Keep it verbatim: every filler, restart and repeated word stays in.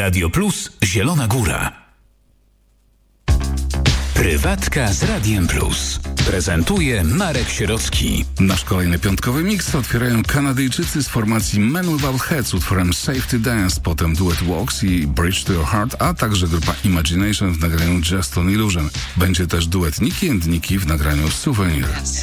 Radio Plus Zielona Góra. Prywatka z Radiem Plus. Prezentuje Marek Sierocki. Nasz kolejny piątkowy miks otwierają Kanadyjczycy z formacji Men Without Heads utworem Safety Dance, potem duet Walks i Bridge to Your Heart, a także grupa Imagination w nagraniu Just an Illusion. Będzie też duet Niki and Niki w nagraniu Souvenir.